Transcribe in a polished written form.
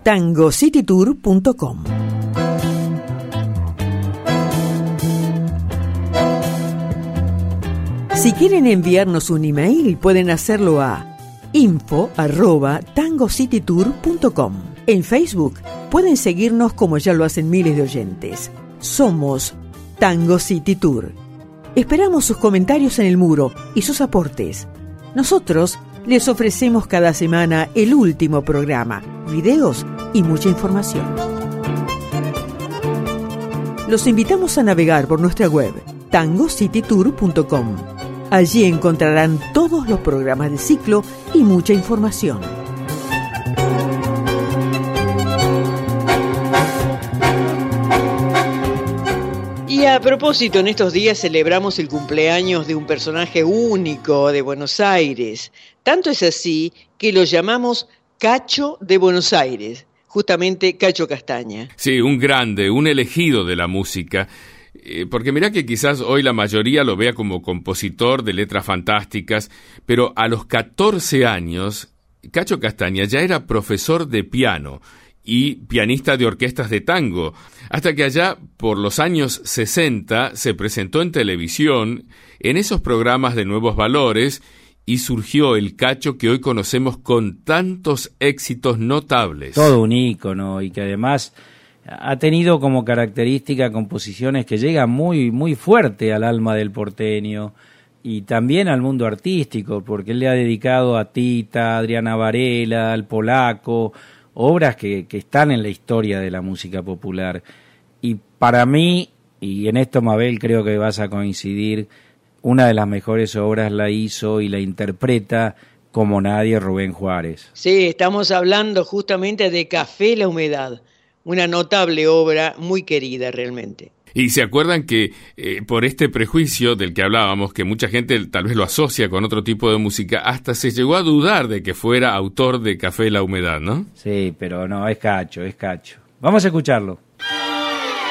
tangocitytour.com. Si quieren enviarnos un email, pueden hacerlo a info@tangocitytour.com. En Facebook pueden seguirnos como ya lo hacen miles de oyentes. Somos Tango City Tour. Esperamos sus comentarios en el muro y sus aportes. Nosotros les ofrecemos cada semana el último programa, videos y mucha información. Los invitamos a navegar por nuestra web, tangocitytour.com. Allí encontrarán todos los programas de ciclo y mucha información. Y a propósito, en estos días celebramos el cumpleaños de un personaje único de Buenos Aires. Tanto es así que lo llamamos Cacho de Buenos Aires, justamente Cacho Castaña. Sí, un grande, un elegido de la música. Porque mirá que quizás hoy la mayoría lo vea como compositor de letras fantásticas, pero a los 14 años, Cacho Castaña ya era profesor de piano y pianista de orquestas de tango, hasta que allá por los años 60 se presentó en televisión en esos programas de Nuevos Valores y surgió el Cacho que hoy conocemos con tantos éxitos notables. Todo un ícono y que además ha tenido como característica composiciones que llegan muy, muy fuerte al alma del porteño y también al mundo artístico, porque él le ha dedicado a Tita, a Adriana Varela, al Polaco, obras que están en la historia de la música popular. Y para mí, y en esto Mabel creo que vas a coincidir, una de las mejores obras la hizo y la interpreta como nadie Rubén Juárez. Sí, estamos hablando justamente de Café La Humedad. Una notable obra, muy querida realmente. Y se acuerdan que por este prejuicio del que hablábamos, que mucha gente tal vez lo asocia con otro tipo de música, hasta se llegó a dudar de que fuera autor de Café La Humedad, ¿no? Sí, pero no, es Cacho, es Cacho. Vamos a escucharlo.